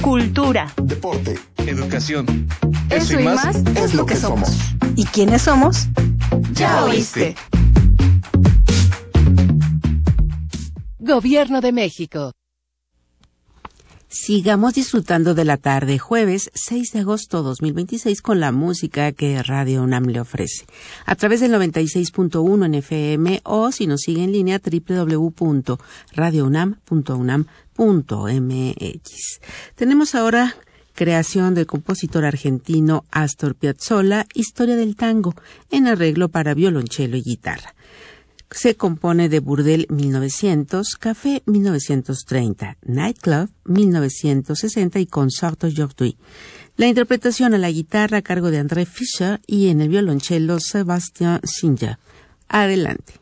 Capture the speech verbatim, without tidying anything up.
cultura, deporte, educación. Eso, Eso y más, más es lo que somos. somos. ¿Y quiénes somos? Ya oíste. Gobierno de México. Sigamos disfrutando de la tarde, jueves seis de agosto dos mil veintiséis, con la música que Radio UNAM le ofrece. A través del noventa y seis punto uno en F M o si nos sigue en línea doble u doble u doble u punto radio unam punto unam punto m x. Tenemos ahora creación del compositor argentino Astor Piazzolla, Historia del tango, en arreglo para violonchelo y guitarra. Se compone de Burdel mil novecientos, Café mil novecientos treinta, Nightclub mil novecientos sesenta y Concerto aujourd'hui. La interpretación a la guitarra a cargo de André Fischer y en el violonchelo Sebastian Singer. Adelante.